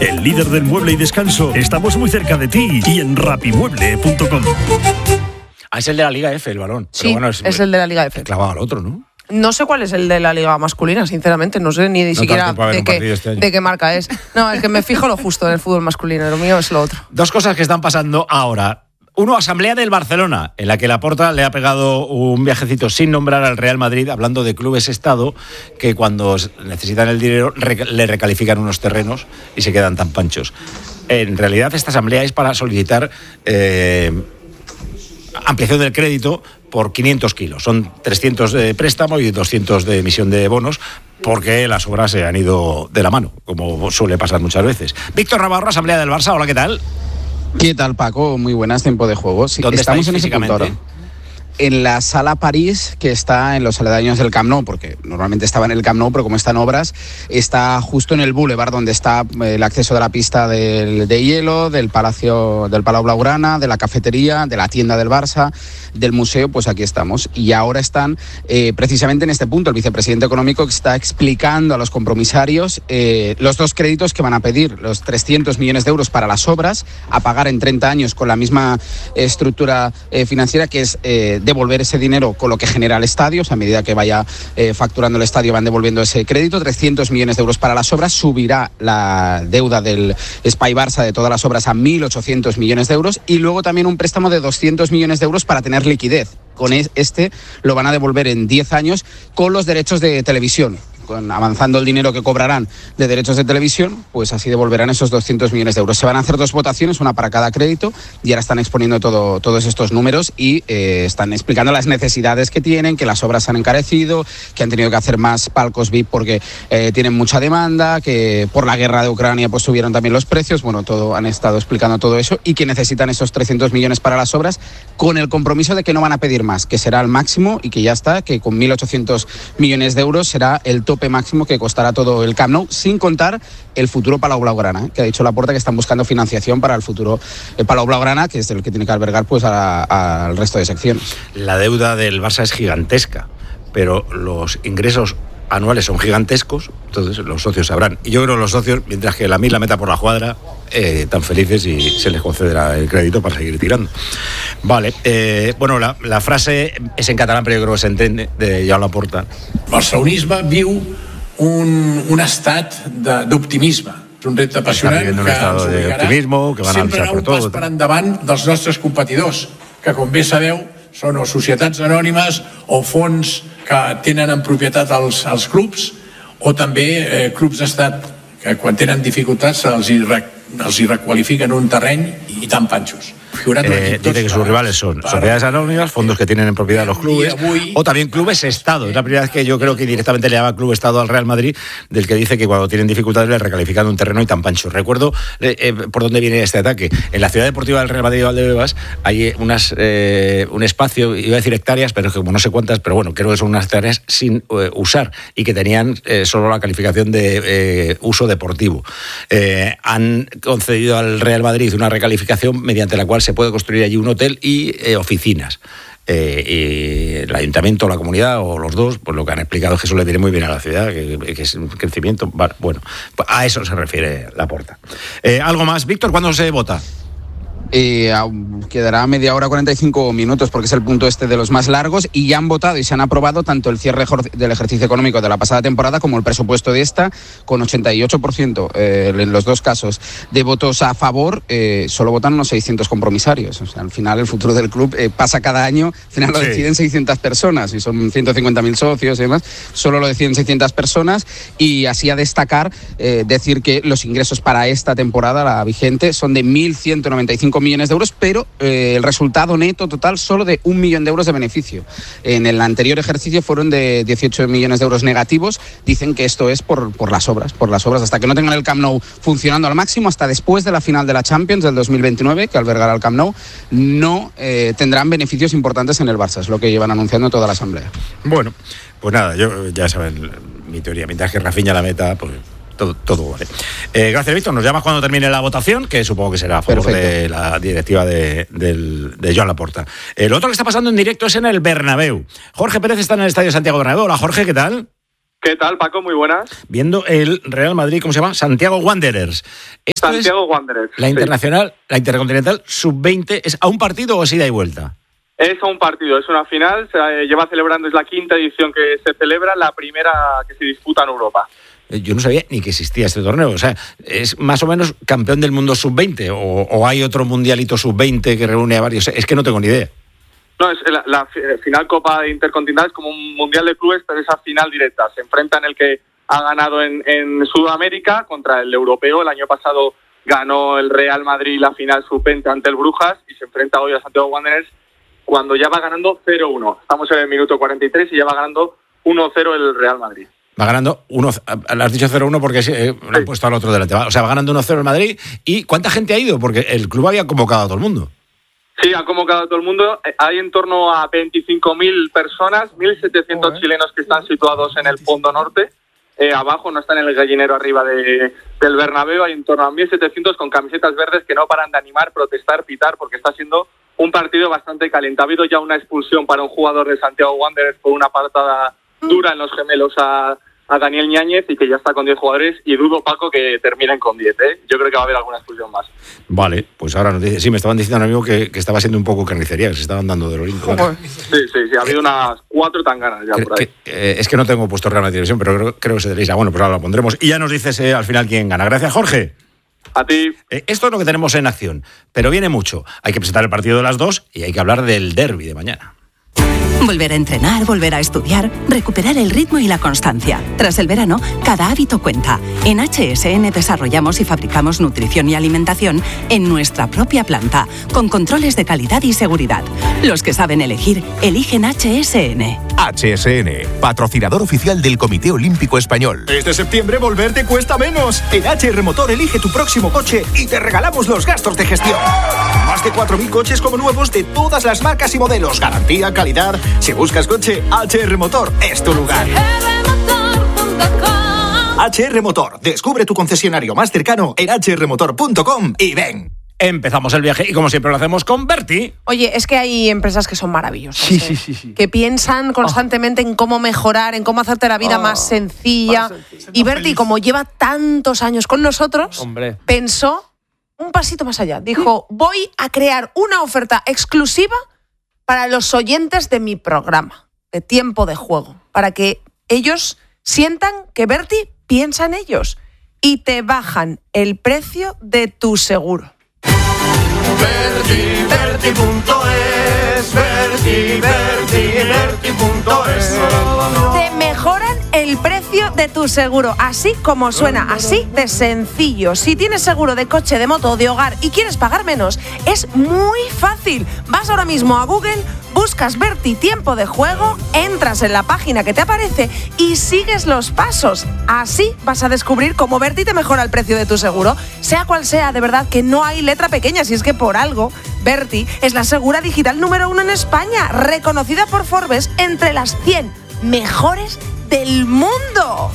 el líder del mueble y descanso. Estamos muy cerca de ti y en rapimueble.com. Es el de la Liga F, el balón. Sí, bueno, es el de la Liga F. Clavado al otro, ¿no? No sé cuál es el de la Liga masculina, sinceramente. No sé ni siquiera de qué marca es. No, es que me fijo lo justo en el fútbol masculino. Lo mío es lo otro. Dos cosas que están pasando ahora. Uno, asamblea del Barcelona, en la que Laporta le ha pegado un viajecito sin nombrar al Real Madrid, hablando de clubes Estado, que cuando necesitan el dinero le recalifican unos terrenos y se quedan tan panchos. En realidad, esta asamblea es para solicitar ampliación del crédito por 500 kilos. Son 300 de préstamo y 200 de emisión de bonos, porque las obras se han ido de la mano, como suele pasar muchas veces. Víctor Navarro, asamblea del Barça. Hola, ¿qué tal? ¿Qué tal, Paco? Muy buenas, tiempo de juego. Sí, ¿dónde estamos en ese punto ahora? En la Sala París, que está en los aledaños del Camp Nou, porque normalmente estaba en el Camp Nou, pero como están obras, está justo en el Boulevard, donde está el acceso de la pista de hielo, del Palau Blaugrana, de la cafetería, de la tienda del Barça, del museo. Pues aquí estamos. Y ahora están precisamente en este punto el vicepresidente económico, que está explicando a los compromisarios los dos créditos que van a pedir: los 300 millones de euros para las obras, a pagar en 30 años con la misma estructura financiera, que es devolver ese dinero con lo que genera el estadio. O sea, a medida que vaya facturando el estadio van devolviendo ese crédito. 300 millones de euros para las obras. Subirá la deuda del Espai Barça de todas las obras a 1.800 millones de euros. Y luego también un préstamo de 200 millones de euros para tener liquidez. Con este lo van a devolver en 10 años con los derechos de televisión. Avanzando el dinero que cobrarán de derechos de televisión, pues así devolverán esos 200 millones de euros. Se van a hacer 2 votaciones, una para cada crédito, y ahora están exponiendo todos estos números y están explicando las necesidades que tienen, que las obras se han encarecido, que han tenido que hacer más palcos VIP porque tienen mucha demanda, que por la guerra de Ucrania pues subieron también los precios. Bueno, han estado explicando todo eso, y que necesitan esos 300 millones para las obras, con el compromiso de que no van a pedir más, que será el máximo y que ya está, que con 1.800 millones de euros será el tope máximo que costará todo el Camp Nou, sin contar el futuro Palau Blaugrana, que ha dicho Laporta que están buscando financiación para el futuro Palau Blaugrana, que es el que tiene que albergar pues al resto de secciones. La deuda del Barça es gigantesca, pero los ingresos anuales son gigantescos, entonces los socios sabrán. Y yo creo que los socios, mientras que la meta por la cuadra, tan felices, y se les concederá el crédito para seguir tirando. Vale, bueno, la frase és en català, però jo crec que s'entén, de Joan Laporta. El barcelonisme viu un estat d'optimisme. És un repte apassionant que ens obligarà sempre a anar un pas per endavant dels nostres competidors, que, com bé sabeu, són o societats anònimes o fons que tenen en propietat els clubs, o també clubs d'estat que, quan tenen dificultats, els hi requalifiquen un terreny i tan panxos. Dice que sus rivales son sociedades anónimas, fondos que tienen en propiedad los clubes, o también clubes Estado. Es la primera vez que yo creo que directamente le llama club Estado al Real Madrid, del que dice que cuando tienen dificultades le recalifican un terreno y tan pancho. Recuerdo por dónde viene este ataque. En la ciudad deportiva del Real Madrid de Valdebebas hay un espacio, iba a decir hectáreas, pero como no sé cuántas, pero bueno, creo que son unas hectáreas sin usar, y que tenían solo la calificación de uso deportivo. Han concedido al Real Madrid una recalificación mediante la cual se puede construir allí un hotel y oficinas. Y el ayuntamiento, la comunidad o los dos, pues lo que han explicado es que eso le viene muy bien a la ciudad, que es un crecimiento. Bueno, a eso se refiere Laporta. ¿Algo más, Víctor? ¿Cuándo se vota? Quedará media hora, 45 minutos, porque es el punto de los más largos, y ya han votado y se han aprobado tanto el cierre del ejercicio económico de la pasada temporada como el presupuesto de esta, con 88% en los dos casos de votos a favor. Solo votan unos 600 compromisarios. O sea, al final el futuro del club pasa cada año, al final lo deciden 600 personas, y son 150.000 socios y demás, solo lo deciden 600 personas. Y así a destacar, decir que los ingresos para esta temporada, la vigente, son de 1.195 millones de euros, pero el resultado neto total solo de 1 millón de euros de beneficio. En el anterior ejercicio fueron de 18 millones de euros negativos. Dicen que esto es por las obras, hasta que no tengan el Camp Nou funcionando al máximo, hasta después de la final de la Champions del 2029, que albergará el Camp Nou, no tendrán beneficios importantes en el Barça, es lo que llevan anunciando toda la asamblea. Bueno, pues nada, yo ya saben mi teoría, mientras que Rafinha la meta, pues todo vale. Gracias, Víctor. Nos llamas cuando termine la votación, que supongo que será a favor de la directiva de Joan Laporta. Lo otro que está pasando en directo es en el Bernabéu. Jorge Pérez está en el Estadio Santiago Bernabéu. Hola, Jorge, ¿qué tal? ¿Qué tal, Paco? Muy buenas. Viendo el Real Madrid, ¿cómo se llama? Santiago Wanderers. Santiago Wanderers. La internacional, la Intercontinental Sub-20, ¿es a un partido o es ida y vuelta? Es a un partido, es una final, se lleva celebrando, es la quinta edición que se celebra, la primera que se disputa en Europa. Yo no sabía ni que existía este torneo, o sea, ¿es más o menos campeón del mundo Sub-20 o hay otro mundialito Sub-20 que reúne a varios? Es que no tengo ni idea. No, es la final Copa Intercontinental, es como un mundial de clubes, pero es a final directa. Se enfrentan el que ha ganado en Sudamérica contra el europeo. El año pasado ganó el Real Madrid la final Sub-20 ante el Brujas y se enfrenta hoy a Santiago Wanderers cuando ya va ganando 0-1. Estamos en el minuto 43 y ya va ganando 1-0 el Real Madrid. Va ganando 1, has dicho 0-1 porque lo han puesto al otro delante. O sea, va ganando 1-0 el Madrid. ¿Y cuánta gente ha ido? Porque el club había convocado a todo el mundo. Sí, ha convocado a todo el mundo. Hay en torno a 25.000 personas, 1.700 chilenos que están situados en el fondo norte. Abajo, no están en el gallinero arriba del Bernabéu. Hay en torno a 1.700 con camisetas verdes que no paran de animar, protestar, pitar, porque está siendo un partido bastante caliente. Ha habido ya una expulsión para un jugador de Santiago Wanderers por una patada dura en los gemelos a Daniel Ñáñez y que ya está con 10 jugadores y dudo, Paco, que terminen con 10. Yo creo que va a haber alguna expulsión más. Vale, pues ahora nos dice, sí, me estaban diciendo un amigo que estaba siendo un poco carnicería, que se estaban dando de lorín. Sí, ha habido unas 4 tanganas ya por ahí. Es que no tengo puesto Real Madrid Televisión, pero creo que se tenéis. Bueno, pues ahora lo pondremos y ya nos dices al final quién gana. Gracias, Jorge. A ti. Esto es lo que tenemos en acción, pero viene mucho. Hay que presentar el partido de las 2 y hay que hablar del derbi de mañana. Volver a entrenar, volver a estudiar, recuperar el ritmo y la constancia. Tras el verano, cada hábito cuenta. En HSN desarrollamos y fabricamos nutrición y alimentación en nuestra propia planta, con controles de calidad y seguridad. Los que saben elegir, eligen HSN. HSN, patrocinador oficial del Comité Olímpico Español. Este septiembre volver te cuesta menos. En HR Motor elige tu próximo coche y te regalamos los gastos de gestión. Más de 4.000 coches como nuevos de todas las marcas y modelos. Garantía, calidad. Si buscas coche, HR Motor es tu lugar. HR Motor. Descubre tu concesionario más cercano en hrmotor.com y ven. Empezamos el viaje y como siempre lo hacemos con Berti. Oye, es que hay empresas que son maravillosas. Sí. Que piensan constantemente en cómo mejorar, en cómo hacerte la vida más sencilla. Y Berti, como lleva tantos años con nosotros, pensó un pasito más allá. Dijo, voy a crear una oferta exclusiva para los oyentes de mi programa, de Tiempo de Juego, para que ellos sientan que Berti piensa en ellos y te bajan el precio de tu seguro. Berti.es. Te mejoran el precio de tu seguro, así como suena, así de sencillo. Si tienes seguro de coche, de moto o de hogar y quieres pagar menos, es muy fácil. Vas ahora mismo a Google, buscas Berti Tiempo de Juego, entras en la página que te aparece y sigues los pasos. Así vas a descubrir cómo Berti te mejora el precio de tu seguro. Sea cual sea, de verdad que no hay letra pequeña, si es que por algo Berti es la segura digital número 1 en España, reconocida por Forbes entre las 100 mejores del mundo.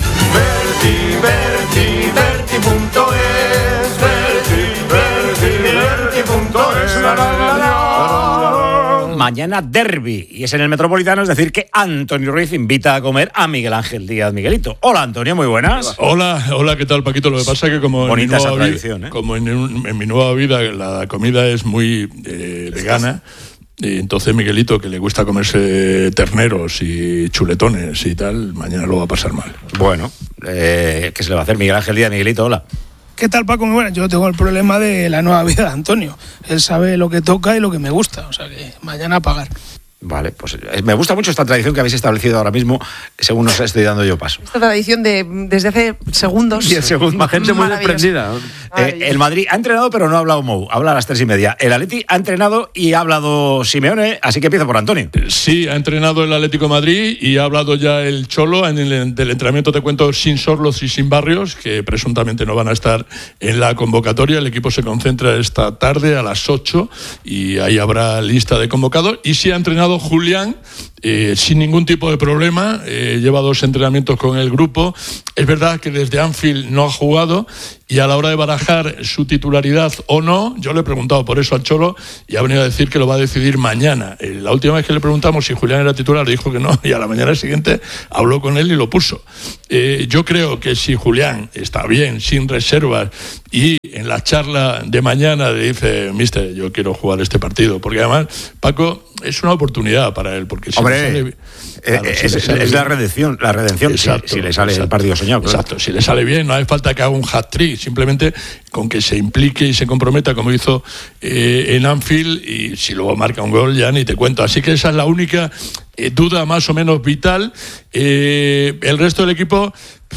Mañana derbi y es en el Metropolitano, es decir que Antonio Ruiz invita a comer a Miguel Ángel Díaz Miguelito. Hola Antonio, muy buenas. Hola, ¿qué tal Paquito? Lo que pasa es que como bonita esa tradición, como en mi nueva vida la comida es muy vegana. Y entonces Miguelito, que le gusta comerse terneros y chuletones y tal, mañana lo va a pasar mal. Bueno, ¿qué se le va a hacer? Miguel Ángel Díaz Miguelito, hola. ¿Qué tal, Paco? Muy buenas. Yo tengo el problema de la nueva vida de Antonio. Él sabe lo que toca y lo que me gusta. O sea que mañana a pagar. Vale, pues me gusta mucho esta tradición que habéis establecido ahora mismo, según os estoy dando yo paso. Esta tradición desde hace segundos. 10 segundos. Gente muy desprendida. El Madrid ha entrenado, pero no ha hablado Mou. Habla a las 3:30. El Atleti ha entrenado y ha hablado Simeone, así que empiezo por Antonio. Sí, ha entrenado el Atlético de Madrid y ha hablado ya el Cholo. Del entrenamiento te cuento sin Sorloz y sin Barrios, que presuntamente no van a estar en la convocatoria. El equipo se concentra esta tarde a las 8 y ahí habrá lista de convocados. Y sí ha entrenado Julián sin ningún tipo de problema, lleva 2 entrenamientos con el grupo. Es verdad que desde Anfield no ha jugado y a la hora de barajar su titularidad o no, yo le he preguntado por eso al Cholo y ha venido a decir que lo va a decidir mañana. La última vez que le preguntamos si Julián era titular dijo que no y a la mañana siguiente habló con él y lo puso. Yo creo que si Julián está bien, sin reservas, y en la charla de mañana le dice: mister, yo quiero jugar este partido, porque además, Paco, es una oportunidad para él, porque si hombre, es la redención, exacto, si le sale el partido soñado. Claro. Exacto, si le sale bien, no hace falta que haga un hat-trick, simplemente con que se implique y se comprometa como hizo en Anfield, y si luego marca un gol ya ni te cuento. Así que esa es la única duda más o menos vital. El resto del equipo,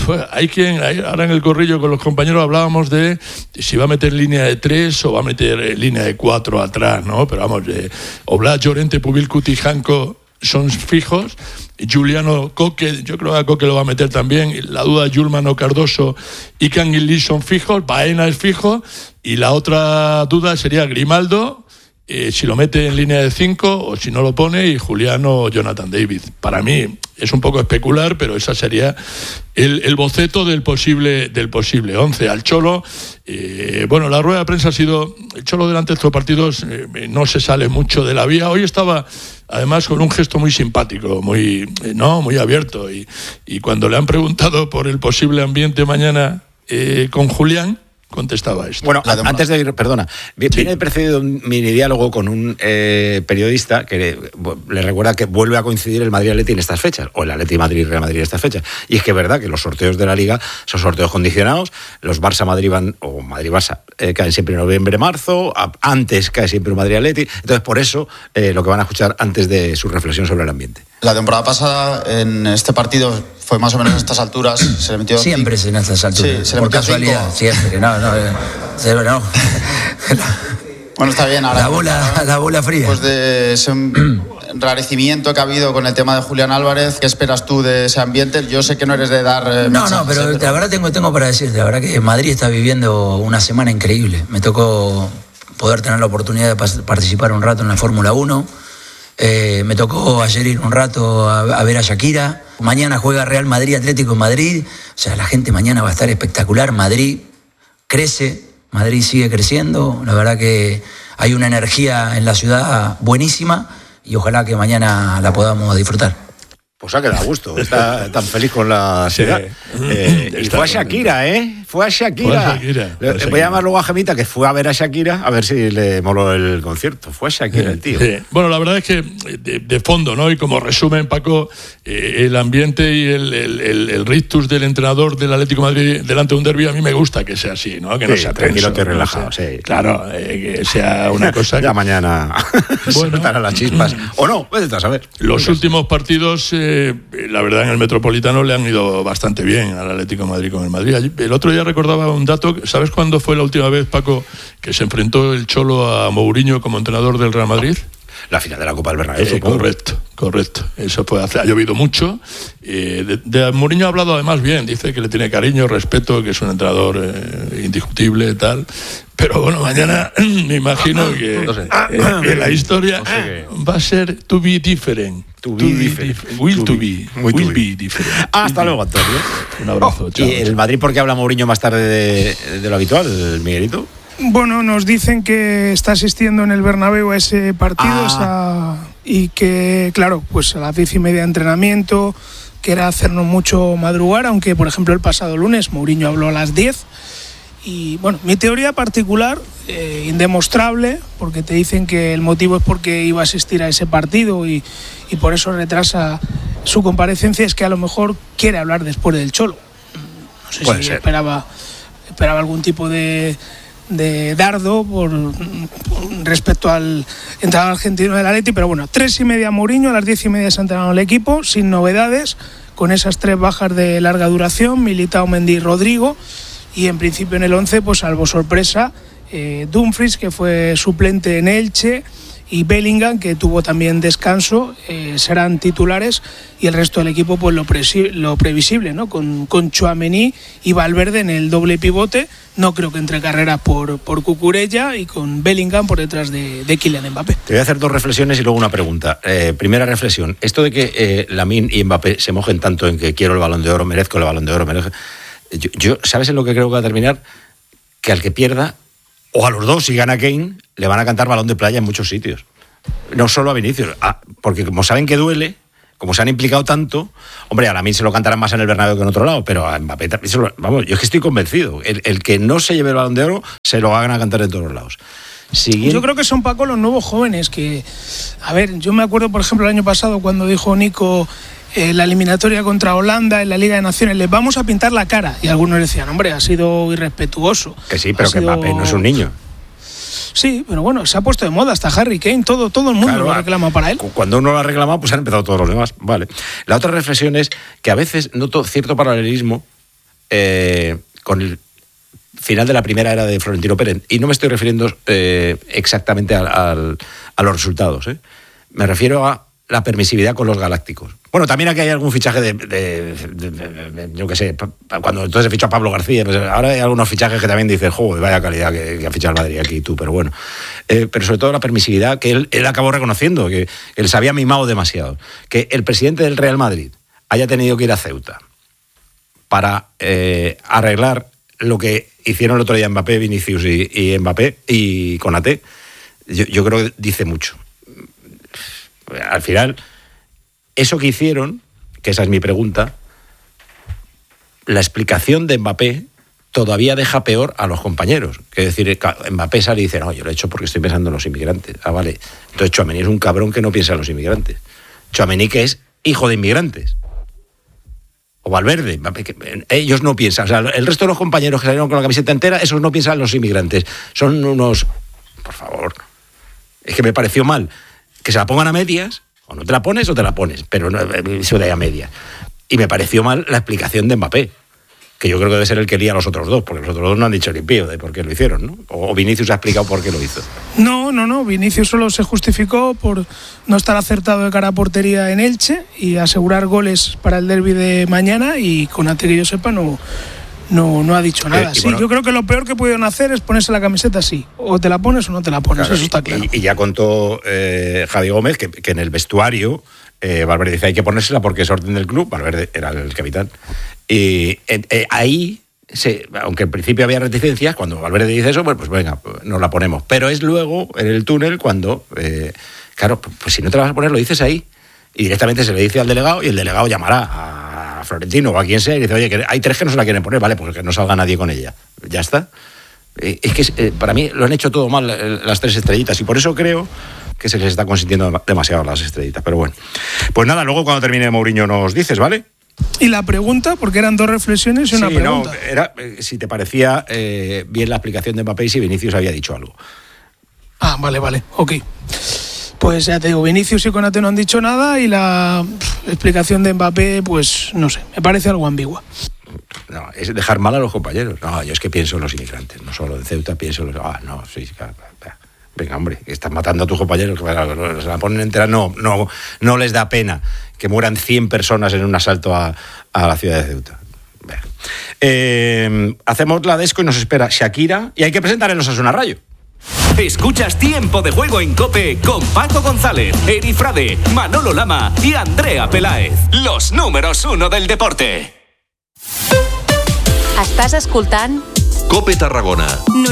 ahora en el corrillo con los compañeros hablábamos de si va a meter línea de 3 o va a meter línea de 4 atrás, ¿no? Pero vamos, Oblak, Llorente, Pubil, Cuti, Janko son fijos. Juliano, Coque, yo creo que a Coque lo va a meter también. La duda de Yulman o Cardoso y Kangin Lee son fijos. Baena es fijo. Y la otra duda sería Grimaldo, si lo mete en línea de 5 o si no lo pone, y Juliano o Jonathan David. Para mí es un poco especular, pero esa sería el boceto del posible 11. Al Cholo, bueno, la rueda de prensa ha sido... El Cholo delante de estos partidos no se sale mucho de la vía. Hoy estaba además con un gesto muy simpático, muy abierto, y cuando le han preguntado por el posible ambiente mañana con Julián, contestaba esto. Bueno, antes de ir, perdona, viene precedido un mini diálogo con un periodista que le recuerda que vuelve a coincidir el Madrid-Atleti en estas fechas, o el Atleti-Madrid-Real Madrid en estas fechas. Y es que es verdad que los sorteos de la Liga son sorteos condicionados. Los Barça-Madrid van, o Madrid-Barça, caen siempre en noviembre-marzo, antes cae siempre un Madrid-Atleti. Entonces, por eso, lo que van a escuchar antes de su reflexión sobre el ambiente. La temporada pasada, en este partido, fue más o menos a estas alturas. Se le metió siempre en estas alturas. Sí, se le por metió casualidad, 5. Siempre. No. Bueno, está bien. Ahora, la bola fría. Pues de ese enrarecimiento que ha habido con el tema de Julián Álvarez, ¿qué esperas tú de ese ambiente? Yo sé que no eres de dar... No, pero la verdad tengo para decirte, la verdad que Madrid está viviendo una semana increíble. Me tocó poder tener la oportunidad de participar un rato en la Fórmula 1. Me tocó ayer ir un rato a ver a Shakira. Mañana juega Real Madrid, Atlético de Madrid. O sea, la gente mañana va a estar espectacular. Madrid crece, Madrid sigue creciendo. La verdad que hay una energía en la ciudad buenísima y ojalá que mañana la podamos disfrutar. Pues ha quedado a gusto, está tan feliz con la ciudad. Y fue a Shakira, Fue a Shakira. Voy a llamar luego a Gemita, que fue a ver a Shakira, a ver si le moló el concierto. Fue a Shakira el tío. Bueno, la verdad es que de fondo, ¿no? Y como resumen, Paco, el ambiente y el rictus del entrenador del Atlético de Madrid delante de un derbi, a mí me gusta que sea así, ¿no? Que no sea tranquilo, que relajado, Claro, que sea una cosa... Ya mañana se notarán las chispas. O no, vete a saber. Los últimos partidos... la verdad, en el Metropolitano le han ido bastante bien al Atlético de Madrid con el Madrid. El otro día recordaba un dato. ¿Sabes cuándo fue la última vez, Paco, que se enfrentó el Cholo a Mourinho como entrenador del Real Madrid? La final de la Copa del Bernabéu, supongo. Correcto. Eso fue ha llovido mucho. De Mourinho ha hablado además bien. Dice que le tiene cariño, respeto, que es un entrenador indiscutible, tal. Pero bueno, mañana me imagino que la historia va a ser to be different. Will be different. Hasta luego, Antonio. Un abrazo. Chao. ¿Y el Madrid por qué habla Mourinho más tarde de lo habitual, Miguelito? Bueno, nos dicen que está asistiendo en el Bernabéu a ese partido y que, claro, pues a las 10:30 de entrenamiento, que era hacernos mucho madrugar, aunque, por ejemplo, el pasado lunes Mourinho habló a las 10. Y bueno, mi teoría particular, indemostrable, porque te dicen que el motivo es porque iba a asistir a ese partido y por eso retrasa su comparecencia, es que a lo mejor quiere hablar después del Cholo. No sé si esperaba algún tipo de dardo por respecto al entrenador argentino del Atleti, pero bueno, 3:30 Mourinho, a las 10:30 se ha entrenado el equipo, sin novedades, con esas 3 bajas de larga duración, Militao, Mendy y Rodrigo. Y en principio en el 11, pues salvo sorpresa, Dumfries, que fue suplente en Elche, y Bellingham, que tuvo también descanso, serán titulares, y el resto del equipo pues lo previsible, ¿no? Con Tchouaméni y Valverde en el doble pivote. No creo que entre carreras por Cucurella, y con Bellingham por detrás de Kylian Mbappé. Te voy a hacer dos reflexiones y luego una pregunta. Primera reflexión, esto de que Lamine y Mbappé se mojen tanto en que quiero el Balón de Oro, merezco el Balón de Oro, yo ¿sabes en lo que creo que va a terminar? Que al que pierda, o a los dos, si gana Kane, le van a cantar balón de playa en muchos sitios. No solo a Vinicius, porque como saben que duele, como se han implicado tanto, hombre, a Lamine se lo cantarán más en el Bernabéu que en otro lado, pero a Mbappé, vamos, yo es que estoy convencido. El que no se lleve el Balón de Oro, se lo van a cantar en todos los lados. Yo creo que son, Paco, los nuevos jóvenes que... A ver, yo me acuerdo, por ejemplo, el año pasado cuando dijo Nico... la eliminatoria contra Holanda en la Liga de Naciones, les vamos a pintar la cara, y algunos decían, hombre, ha sido irrespetuoso. Que sí, pero que Mbappé no es un niño. Sí, pero bueno, se ha puesto de moda, hasta Harry Kane, todo el mundo lo reclama para él. Cuando uno lo ha reclamado, pues han empezado todos los demás. Vale. La otra reflexión es que a veces noto cierto paralelismo con el final de la primera era de Florentino Pérez, y no me estoy refiriendo exactamente a los resultados. Me refiero a la permisividad con los galácticos. Bueno, también aquí hay algún fichaje de yo qué sé, cuando entonces fichó a Pablo García, pues ahora hay algunos fichajes que también dices, joder, vaya calidad que ha fichado el Madrid aquí tú, pero bueno. Pero sobre todo la permisividad que él acabó reconociendo, que él se había mimado demasiado. Que el presidente del Real Madrid haya tenido que ir a Ceuta para arreglar lo que hicieron el otro día Mbappé, Vinicius y Mbappé y Konaté, yo creo que dice mucho. Al final, eso que hicieron, que esa es mi pregunta, la explicación de Mbappé todavía deja peor a los compañeros. Que decir, Mbappé sale y dice, no, yo lo he hecho porque estoy pensando en los inmigrantes. Ah, vale. Entonces Tchouaméni es un cabrón que no piensa en los inmigrantes. Tchouaméni, que es hijo de inmigrantes. O Valverde. Ellos no piensan. O sea, el resto de los compañeros que salieron con la camiseta entera, esos no piensan en los inmigrantes. Son unos... Por favor. Es que me pareció mal que se la pongan a medias, o no te la pones o te la pones, pero no, se da a medias. Y me pareció mal la explicación de Mbappé, que yo creo que debe ser el que lía a los otros dos, porque los otros dos no han dicho ni pío de por qué lo hicieron, ¿no? O Vinicius ha explicado por qué lo hizo. No, Vinicius solo se justificó por no estar acertado de cara a portería en Elche y asegurar goles para el derbi de mañana, y Konaté, que yo sepa, no ha dicho nada. Sí, bueno, yo creo que lo peor que pudieron hacer es ponerse la camiseta así. O te la pones o no te la pones, claro, eso está claro. Y ya contó Javi Gómez que en el vestuario Valverde dice hay que ponérsela porque es orden del club. Valverde era el capitán. Y ahí, aunque en principio había reticencias, cuando Valverde dice eso, pues venga, nos la ponemos. Pero es luego, en el túnel, cuando, claro, pues si no te la vas a poner, lo dices ahí. Y directamente se le dice al delegado, y el delegado llamará a Florentino o a quien sea y dice, oye, que hay 3 que no se la quieren poner, vale, pues que no salga nadie con ella. Ya está. Es que para mí lo han hecho todo mal las 3 estrellitas, y por eso creo que se les está consintiendo demasiado las estrellitas. Pero bueno, pues nada, luego cuando termine Mourinho nos dices, ¿vale? Y la pregunta, porque eran 2 reflexiones y una pregunta. No, era si te parecía bien la explicación de Mbappé y si Vinicius había dicho algo. Ah, vale, ok. Pues ya te digo, Vinicius y Konaté no han dicho nada, y la explicación de Mbappé, pues no sé, me parece algo ambigua. No, es dejar mal a los compañeros. No, yo es que pienso en los inmigrantes, no solo de Ceuta, pienso en los... Venga, hombre, estás matando a tus compañeros, que se la ponen entera, no les da pena que mueran 100 personas en un asalto a la ciudad de Ceuta. Hacemos la desco y nos espera Shakira, y hay que presentar en Osasuna Rayo. Escuchas Tiempo de Juego en COPE con Paco González, Eri Frade, Manolo Lama y Andrea Peláez. Los números 1 del deporte. Estàs escoltant COPE Tarragona.